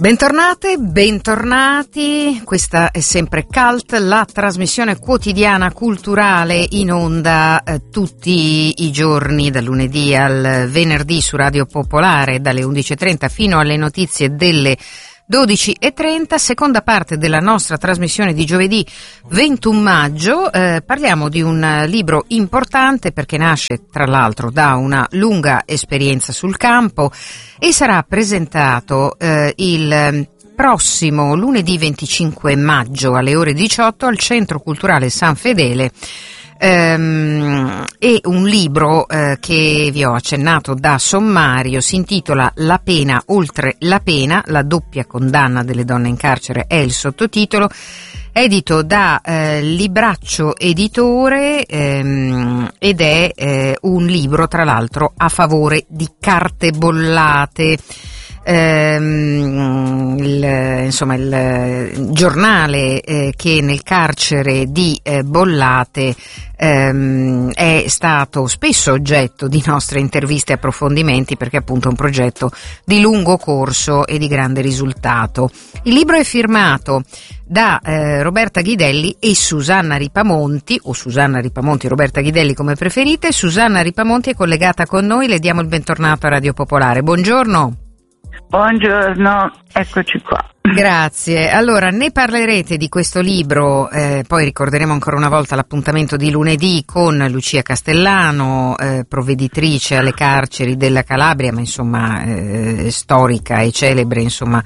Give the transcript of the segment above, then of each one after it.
Bentornate, bentornati, questa è sempre CULT, la trasmissione quotidiana culturale in onda tutti i giorni, dal lunedì al venerdì su Radio Popolare, dalle 11.30 fino alle notizie delle 12.30, seconda parte della nostra trasmissione di giovedì 21 maggio. Parliamo di un libro importante perché nasce tra l'altro da una lunga esperienza sul campo e sarà presentato il prossimo lunedì 25 maggio alle ore 18 al Centro Culturale San Fedele. È un libro che vi ho accennato da sommario, si intitola La pena oltre la pena, la doppia condanna delle donne in carcere è il sottotitolo, edito da Libraccio Editore ed è un libro tra l'altro a favore di carte bollate. Il giornale che nel carcere di Bollate è stato spesso oggetto di nostre interviste e approfondimenti perché appunto è un progetto di lungo corso e di grande risultato. Il libro è firmato da Roberta Ghidelli e Susanna Ripamonti, o Susanna Ripamonti, Roberta Ghidelli come preferite. Susanna Ripamonti è collegata con noi, le diamo il bentornato a Radio Popolare. Buongiorno. Buongiorno, eccoci qua. Grazie. Allora, ne parlerete di questo libro, poi ricorderemo ancora una volta l'appuntamento di lunedì con Lucia Castellano, provveditrice alle carceri della Calabria, ma insomma storica e celebre, insomma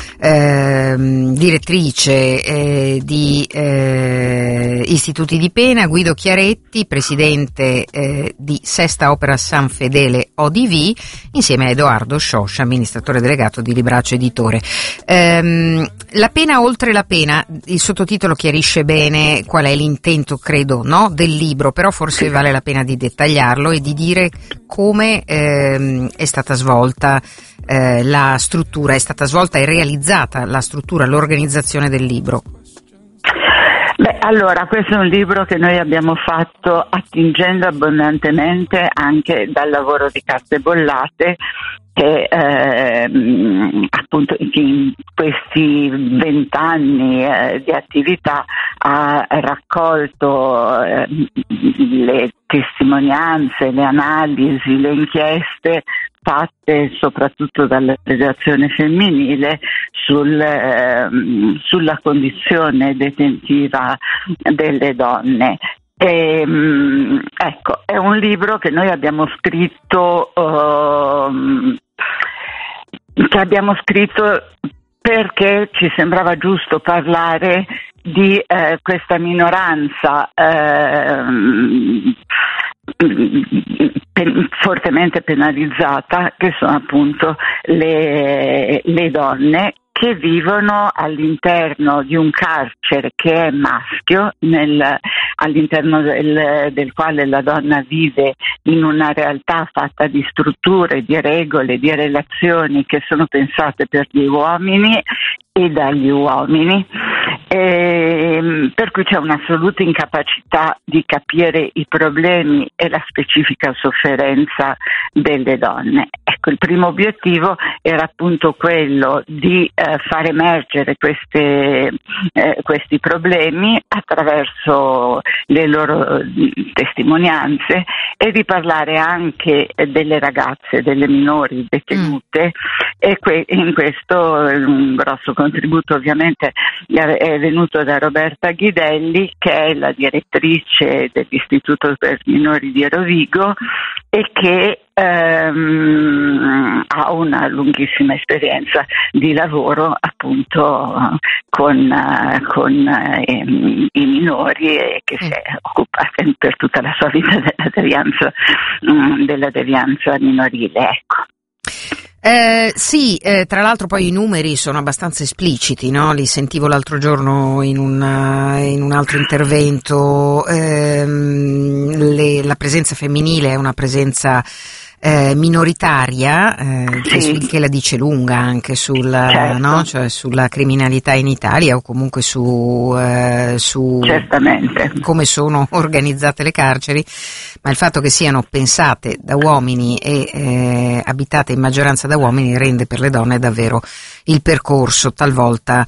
direttrice di istituti di pena, Guido Chiaretti, presidente di Sesta Opera San Fedele ODV, insieme a Edoardo Scioscia, amministratore delegato di Libraccio Editore. La pena oltre la pena, il sottotitolo chiarisce bene qual è l'intento, credo, no, del libro, però forse vale la pena di dettagliarlo e di dire come è stata svolta la struttura, è stata svolta e realizzata la struttura, l'organizzazione del libro. Beh, allora, questo è un libro che noi abbiamo fatto attingendo abbondantemente anche dal lavoro di carte bollate che appunto in questi 20 anni di attività ha raccolto le testimonianze, le analisi, le inchieste fatte soprattutto dall'associazione femminile sulla condizione detentiva delle donne. Ecco, è un libro che noi abbiamo scritto perché ci sembrava giusto parlare di questa minoranza fortemente penalizzata, che sono appunto le donne che vivono all'interno di un carcere che è maschio, all'interno del quale la donna vive in una realtà fatta di strutture, di regole, di relazioni che sono pensate per gli uomini e dagli uomini, per cui c'è un'assoluta incapacità di capire i problemi e la specifica sofferenza delle donne. Ecco, il primo obiettivo era appunto quello di far emergere questi problemi attraverso le loro testimonianze e di parlare anche delle ragazze, delle minori detenute e in questo un grosso contributo ovviamente è venuto da Roberta Ghidelli, che è la direttrice dell'Istituto per Minori di Rovigo e che ha una lunghissima esperienza di lavoro appunto con i minori e che si è occupata per tutta la sua vita della devianza minorile, ecco. Sì, tra l'altro poi i numeri sono abbastanza espliciti, no? Li sentivo l'altro giorno in un altro intervento. La presenza femminile è una presenza minoritaria, che la dice lunga anche no? Cioè sulla criminalità in Italia, o comunque su certamente come sono organizzate le carceri, ma il fatto che siano pensate da uomini e abitate in maggioranza da uomini rende per le donne davvero il percorso talvolta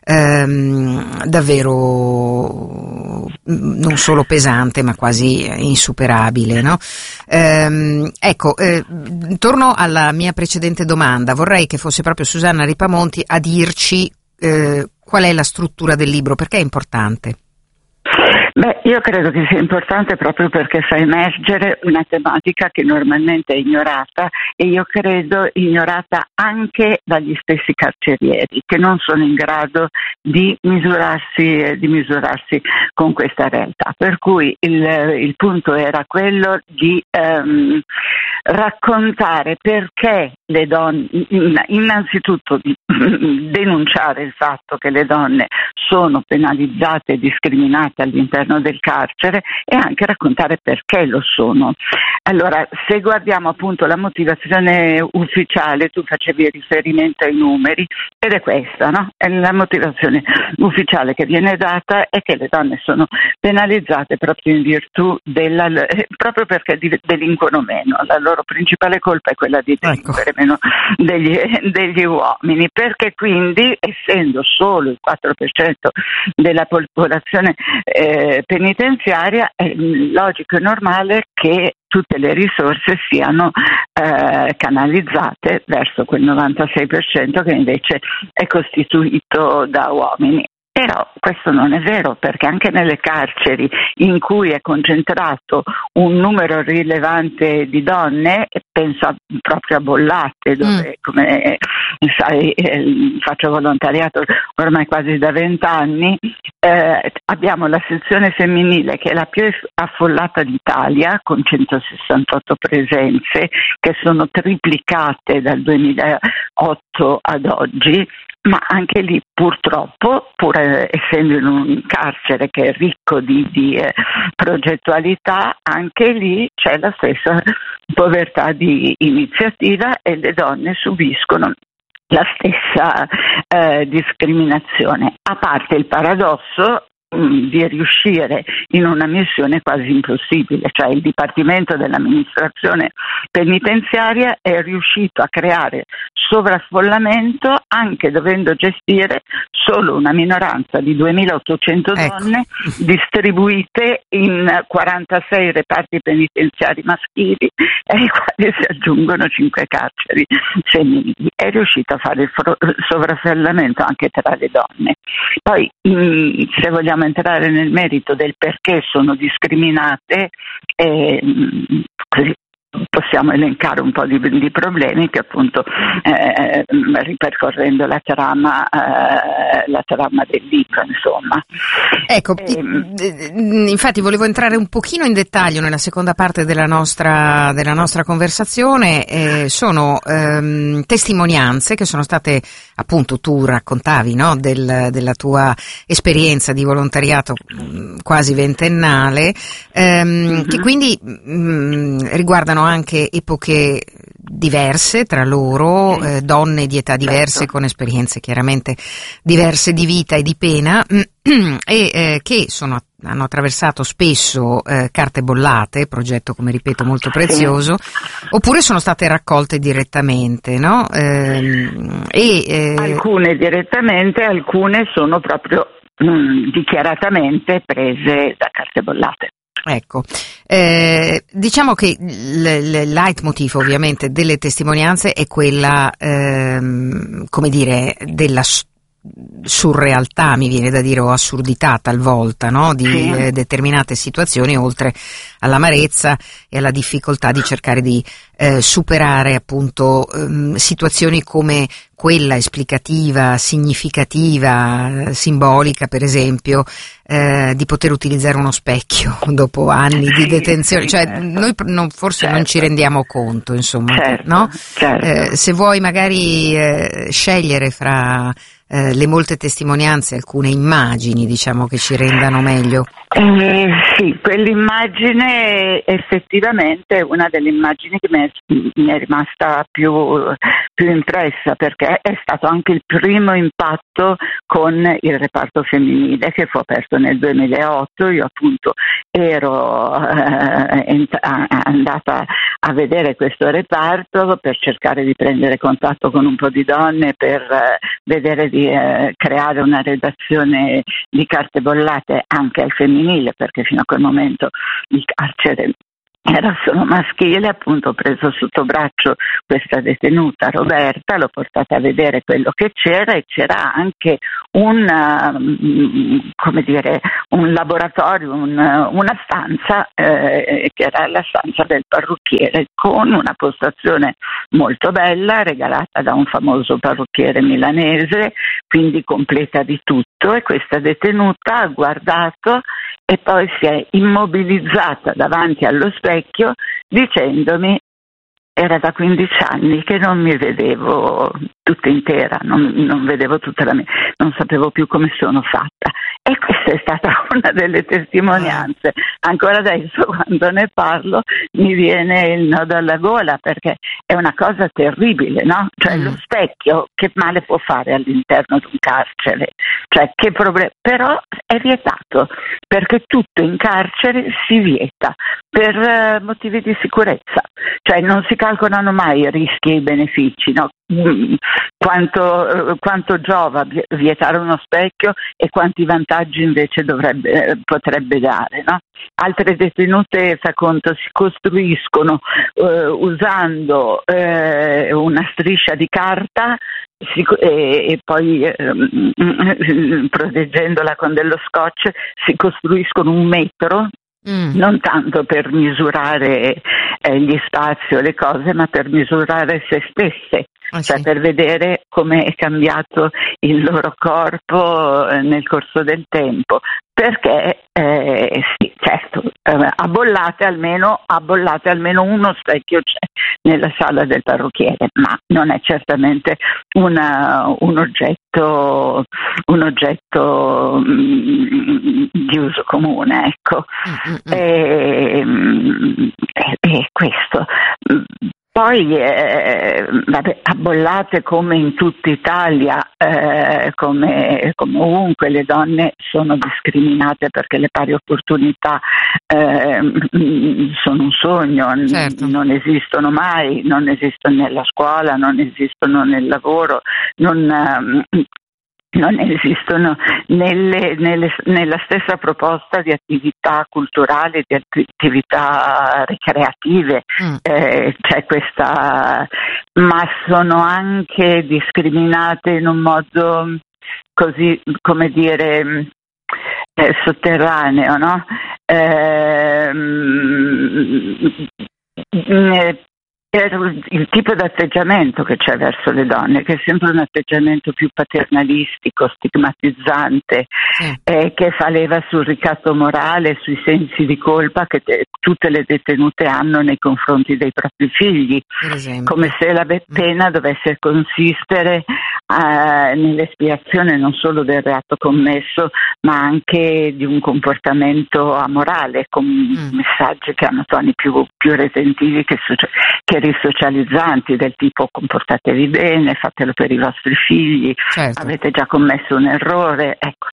davvero non solo pesante ma quasi insuperabile, no? Torno alla mia precedente domanda. Vorrei che fosse proprio Susanna Ripamonti a dirci qual è la struttura del libro, perché è importante. Beh, io credo che sia importante proprio perché fa emergere una tematica che normalmente è ignorata, e io credo ignorata anche dagli stessi carcerieri, che non sono in grado di misurarsi con questa realtà. Per cui il punto era quello di raccontare perché le donne, innanzitutto di denunciare il fatto che le donne sono penalizzate e discriminate all'interno del carcere, e anche raccontare perché lo sono. Allora, se guardiamo appunto la motivazione ufficiale, tu facevi riferimento ai numeri, ed è questa, no? E la motivazione ufficiale che viene data è che le donne sono penalizzate proprio in virtù proprio perché delinquono meno. La loro principale colpa è quella di delinquere meno degli uomini, perché quindi, essendo solo il 4% della popolazione penitenziaria, è logico e normale che tutte le risorse siano canalizzate verso quel 96% che invece è costituito da uomini. Però questo non è vero, perché anche nelle carceri in cui è concentrato un numero rilevante di donne, penso proprio a Bollate, dove come sai faccio volontariato ormai quasi da 20 anni, abbiamo la sezione femminile che è la più affollata d'Italia, con 168 presenze che sono triplicate dal 2008 ad oggi. Ma anche lì purtroppo, pur essendo in un carcere che è ricco di progettualità, anche lì c'è la stessa povertà di iniziativa e le donne subiscono la stessa discriminazione, a parte il paradosso di riuscire in una missione quasi impossibile, cioè il Dipartimento dell'Amministrazione Penitenziaria è riuscito a creare sovraffollamento anche dovendo gestire solo una minoranza di 2.800 donne distribuite in 46 reparti penitenziari maschili, ai quali si aggiungono 5 carceri femminili. È riuscito a fare il sovraffollamento anche tra le donne. Poi, se vogliamo entrare nel merito del perché sono discriminate, così possiamo elencare un po' di problemi che appunto ripercorrendo la trama del libro, insomma. Ecco, infatti volevo entrare un pochino in dettaglio nella seconda parte della nostra conversazione. Sono testimonianze che sono state, appunto, tu raccontavi, no, della tua esperienza di volontariato quasi ventennale, che quindi riguardano anche epoche diverse tra loro, donne di età diverse, con esperienze chiaramente diverse di vita e di pena, e che hanno attraversato spesso Carte Bollate, progetto, come ripeto, molto prezioso, oppure sono state raccolte direttamente, no? Alcune direttamente, alcune sono proprio dichiaratamente prese da Carte Bollate. Ecco, diciamo che il leitmotiv ovviamente delle testimonianze è quella, come dire, della surrealtà, mi viene da dire, o assurdità talvolta, no? Di determinate situazioni, oltre all'amarezza e alla difficoltà di cercare di superare appunto situazioni come quella esplicativa, significativa, simbolica, per esempio, di poter utilizzare uno specchio dopo anni di detenzione. Cioè noi forse non ci rendiamo conto, insomma, no? Se vuoi magari scegliere fra le molte testimonianze, alcune immagini, diciamo, che ci rendano meglio. Sì, quell'immagine effettivamente è una delle immagini che mi è mi è rimasta più impressa, perché è stato anche il primo impatto con il reparto femminile che fu aperto nel 2008. Io appunto ero andata a vedere questo reparto per cercare di prendere contatto con un po' di donne, per vedere di creare una redazione di carte bollate anche al femminile, perché fino a quel momento il carcere era solo maschile. Appunto ho preso sotto braccio questa detenuta Roberta, l'ho portata a vedere quello che c'era, e c'era anche un laboratorio, una stanza che era la stanza del parrucchiere, con una postazione molto bella regalata da un famoso parrucchiere milanese, quindi completa di tutto. E questa detenuta ha guardato e poi si è immobilizzata davanti allo specchio dicendomi: era da 15 anni che non mi vedevo tutta intera, non vedevo tutta la mia, non sapevo più come sono fatta. E questa è stata una delle testimonianze. Ancora adesso, quando ne parlo, mi viene il nodo alla gola, perché è una cosa terribile, no? Cioè lo specchio che male può fare all'interno di un carcere? Cioè che problema? Però è vietato, perché tutto in carcere si vieta per motivi di sicurezza. Cioè non si calcolano mai i rischi e i benefici, no? Quanto giova vietare uno specchio e quanti vantaggi invece potrebbe dare, no? Altre detenute, fa conto, si costruiscono usando una striscia di carta e poi proteggendola con dello scotch si costruiscono un metro. Non tanto per misurare gli spazi o le cose, ma per misurare se stesse, cioè per vedere come è cambiato il loro corpo nel corso del tempo. Perché sì, certo, a bollate almeno uno specchio c'è nella sala del parrucchiere, ma non è certamente un oggetto di uso comune, ecco. E questo. Poi a bollate, come in tutta Italia, come ovunque, le donne sono discriminate, perché le pari opportunità sono un sogno, certo. Non esistono mai, non esistono nella scuola, non esistono nel lavoro, non esistono nella stessa proposta di attività culturali, di attività ricreative, c'è questa, ma sono anche discriminate in un modo così, come dire, sotterraneo, no? Per il tipo di atteggiamento che c'è verso le donne, che è sempre un atteggiamento più paternalistico, stigmatizzante, che fa leva sul ricatto morale, sui sensi di colpa che tutte le detenute hanno nei confronti dei propri figli, come se la pena dovesse consistere nell'espiazione non solo del reato commesso, ma anche di un comportamento amorale, con messaggi che hanno toni più retentivi che risocializzanti, del tipo: comportatevi bene, fatelo per i vostri figli, certo. Avete già commesso un errore, ecco,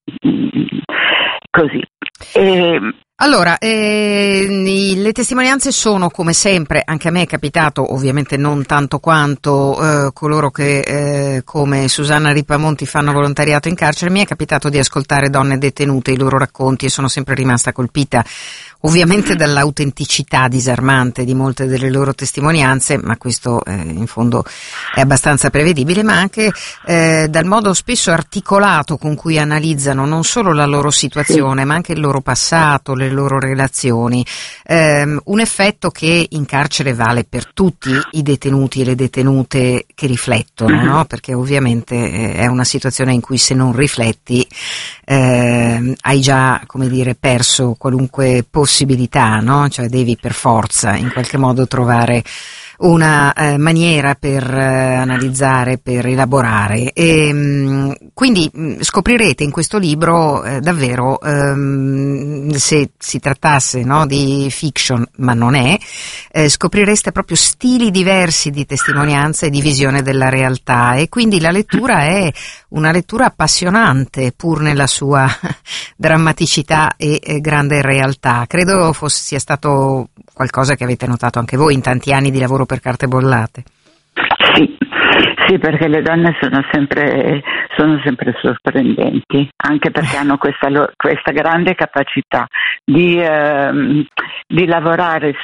così. Allora, le testimonianze sono, come sempre, anche a me è capitato, ovviamente non tanto quanto coloro che come Susanna Ripamonti fanno volontariato in carcere, mi è capitato di ascoltare donne detenute, i loro racconti, e sono sempre rimasta colpita ovviamente dall'autenticità disarmante di molte delle loro testimonianze, ma questo in fondo è abbastanza prevedibile, ma anche dal modo spesso articolato con cui analizzano non solo la loro situazione, ma anche il loro passato, le loro relazioni, un effetto che in carcere vale per tutti i detenuti e le detenute che riflettono, no? Perché ovviamente è una situazione in cui, se non rifletti, hai già, come dire, perso qualunque possibilità, no? Cioè devi per forza in qualche modo trovare una maniera per analizzare, per elaborare. E, quindi scoprirete in questo libro davvero, se si trattasse, no, di fiction, ma non è, scoprireste proprio stili diversi di testimonianza e di visione della realtà, e quindi la lettura è una lettura appassionante pur nella sua drammaticità e grande realtà. Credo sia stato qualcosa che avete notato anche voi in tanti anni di lavoro per Carte Bollate. Sì, perché le donne sono sempre sorprendenti, anche perché hanno questa grande capacità di lavorare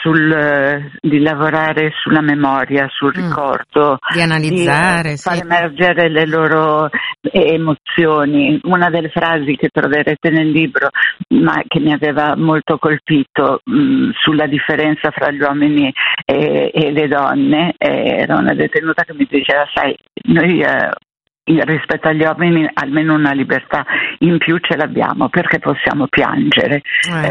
sulla memoria, sul ricordo, di analizzare, di far emergere le loro emozioni. Una delle frasi che troverete nel libro, ma che mi aveva molto colpito, sulla differenza fra gli uomini e le donne, era una detenuta che mi diceva: sai, noi rispetto agli uomini almeno una libertà in più ce l'abbiamo, perché possiamo piangere.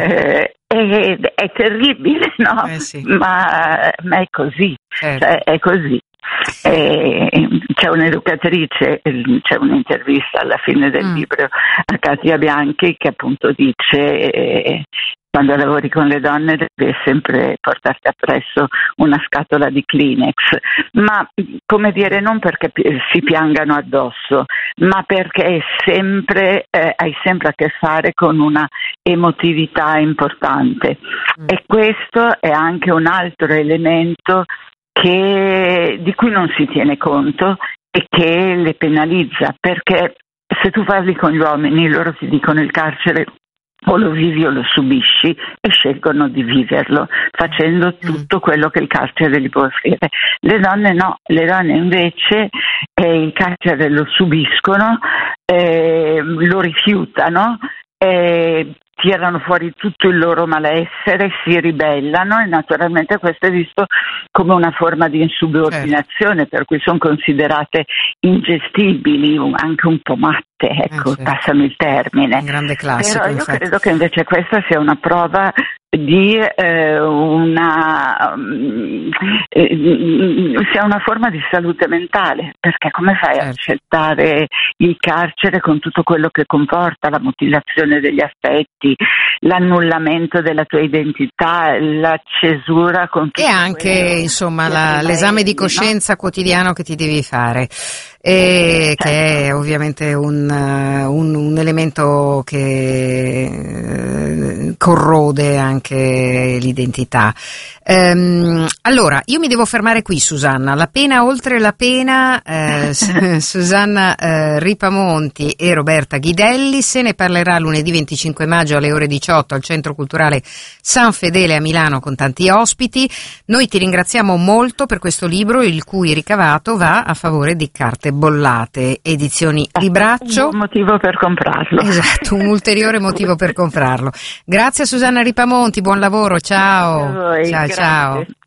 È terribile, no? Sì. Ma è così, cioè, è così. C'è un'educatrice, c'è un'intervista alla fine del libro a Katia Bianchi che appunto dice: quando lavori con le donne devi sempre portarti appresso una scatola di Kleenex, ma come dire, non perché si piangano addosso, ma perché hai sempre a che fare con una emotività importante. E questo è anche un altro elemento di cui non si tiene conto e che le penalizza, perché se tu parli con gli uomini, loro ti dicono: il carcere o lo vivi o lo subisci, e scelgono di viverlo facendo tutto quello che il carcere gli può offrire. Le donne no, le donne invece il carcere lo subiscono, lo rifiutano, tirano fuori tutto il loro malessere, si ribellano, e naturalmente questo è visto come una forma di insubordinazione, per cui sono considerate ingestibili, anche un po' matte, ecco, passami il termine. Un grande classico. Però io credo che invece questa sia una prova sia una forma di salute mentale, perché come fai a accettare il carcere con tutto quello che comporta, la mutilazione degli affetti, l'annullamento della tua identità, la cesura con tutto, e anche insomma l'esame di coscienza quotidiano che ti devi fare, che è ovviamente un elemento che corrode anche l'identità. Allora, io mi devo fermare qui, Susanna. La pena oltre la pena, Susanna Ripamonti e Roberta Ghidelli. Se ne parlerà lunedì 25 maggio alle ore 18 al Centro Culturale San Fedele a Milano con tanti ospiti. Noi ti ringraziamo molto per questo libro, il cui ricavato va a favore di Carte Bollate, edizioni Libraccio. Un motivo per comprarlo. Esatto, un ulteriore motivo per comprarlo. Grazie a Susanna Ripamonti, buon lavoro, ciao. Ciao.